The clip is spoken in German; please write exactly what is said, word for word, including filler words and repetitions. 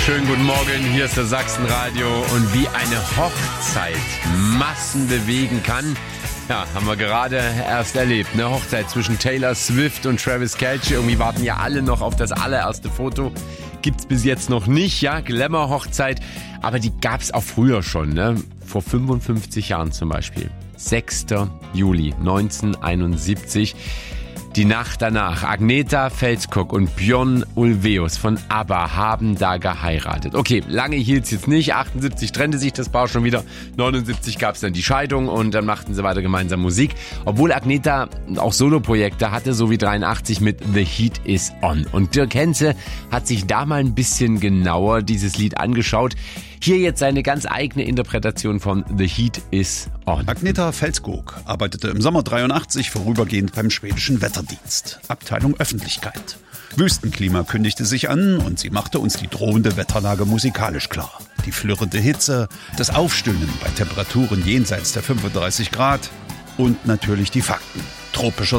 Schönen guten Morgen, hier ist das Sachsenradio und wie eine Hochzeit Massen bewegen kann, ja, haben wir gerade erst erlebt. Eine Hochzeit zwischen Taylor Swift und Travis Kelce. Irgendwie warten ja alle noch auf das allererste Foto. Gibt's bis jetzt noch nicht, ja, Glamour-Hochzeit, aber die gab's auch früher schon, ne? Vor fünfundfünfzig Jahren zum Beispiel. sechster Juli neunzehnhunderteinundsiebzig. Die Nacht danach. Agnetha Fältskog und Björn Ulvaeus von ABBA haben da geheiratet. Okay, lange hielt's jetzt nicht. achtundsiebzig trennte sich das Paar schon wieder. neunundsiebzig gab's dann die Scheidung und dann machten sie weiter gemeinsam Musik. Obwohl Agnetha auch Soloprojekte hatte, so wie dreiundachtzig mit The Heat Is On. Und Dirk Henze hat sich da mal ein bisschen genauer dieses Lied angeschaut. Hier jetzt seine ganz eigene Interpretation von The Heat Is On. Agnetha Fältskog arbeitete im Sommer dreiundachtzig vorübergehend beim schwedischen Wetterdienst, Abteilung Öffentlichkeit. Wüstenklima kündigte sich an und sie machte uns die drohende Wetterlage musikalisch klar. Die flirrende Hitze, das Aufstöhnen bei Temperaturen jenseits der fünfunddreißig Grad und natürlich die Fakten. Tropischer